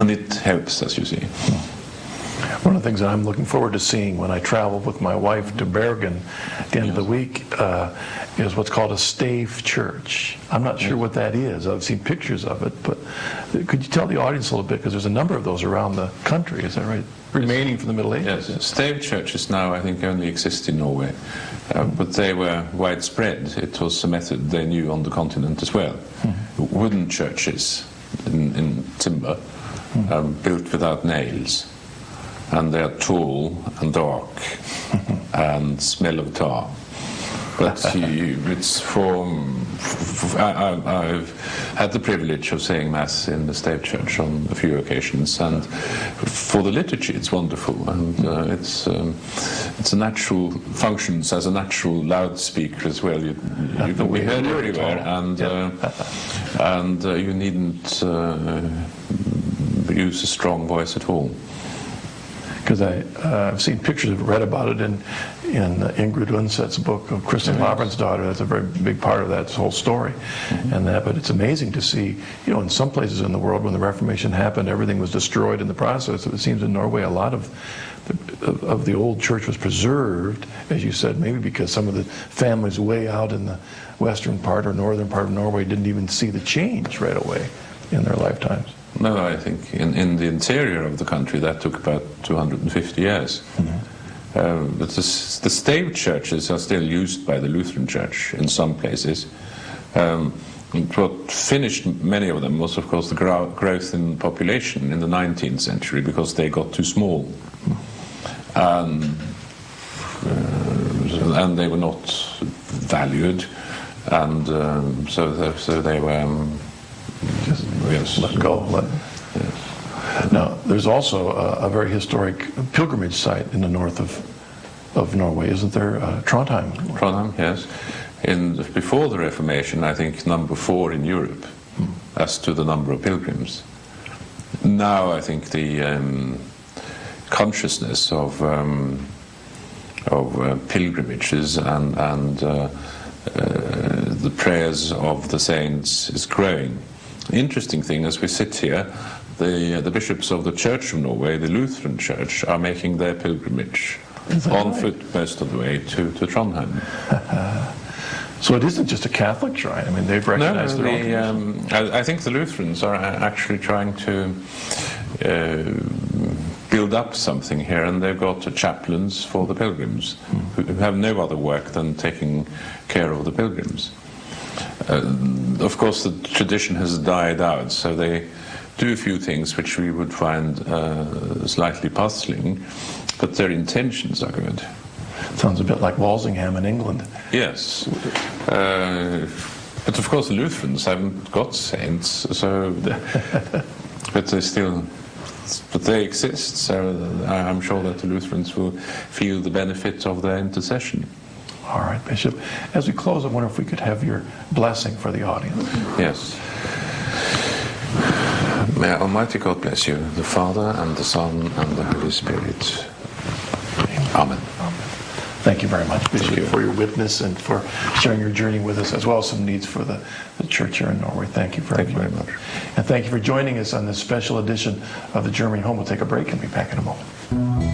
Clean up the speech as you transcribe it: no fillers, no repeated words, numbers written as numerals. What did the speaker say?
And it helps, as you see. One of the things that I'm looking forward to seeing when I travel with my wife to Bergen at the end of the week is what's called a stave church. I'm not sure what that is. I've seen pictures of it, but could you tell the audience a little bit, because there's a number of those around the country, is that right? Remaining from the Middle Ages. Yes, stave churches now I think only exist in Norway, but they were widespread. It was a method they knew on the continent as well. Wooden churches in timber, built without nails. And they are tall and dark and smell of tar. But it's I've had the privilege of saying Mass in the stave church on a few occasions, and for the liturgy it's wonderful, and it's a natural, functions as a natural loudspeaker as well. You can be heard everywhere, and you needn't use a strong voice at all. Because I've seen pictures of it, read about it in Ingrid Undset's book of Kristin Lavransdatter. That's a very big part of that whole story. But it's amazing to see, in some places in the world when the Reformation happened, everything was destroyed in the process. It seems in Norway a lot of the old church was preserved, as you said, maybe because some of the families way out in the western part or northern part of Norway didn't even see the change right away in their lifetimes. No, I think in the interior of the country that took about 250 years. But the stave churches are still used by the Lutheran Church in some places. What finished many of them was, of course, the growth in population in the 19th century, because they got too small. And they were not valued, and so they were... Just let go. Now, there's also a very historic pilgrimage site in the north of Norway, isn't there? Trondheim. Trondheim, yes. Before the Reformation, I think number 4 in Europe as to the number of pilgrims. Now, I think the consciousness of pilgrimages and the prayers of the saints is growing. The interesting thing, as we sit here, the bishops of the Church of Norway, the Lutheran Church, are making their pilgrimage on foot most of the way to Trondheim. So it isn't just a Catholic shrine. I mean, they've recognized their own. I think the Lutherans are actually trying to build up something here, and they've got chaplains for the pilgrims who have no other work than taking care of the pilgrims. Of course, the tradition has died out, so they do a few things which we would find slightly puzzling, but their intentions are good. Sounds a bit like Walsingham in England. Yes. But of course the Lutherans haven't got saints, so but they exist, so I'm sure that the Lutherans will feel the benefit of their intercession. All right, Bishop. As we close, I wonder if we could have your blessing for the audience. Yes. May Almighty God bless you, the Father and the Son and the Holy Spirit. Amen. Thank you very much, Bishop, for your witness and for sharing your journey with us, as well as some needs for the church here in Norway. Thank you very much. And thank you for joining us on this special edition of the Germany Home. We'll take a break and be back in a moment.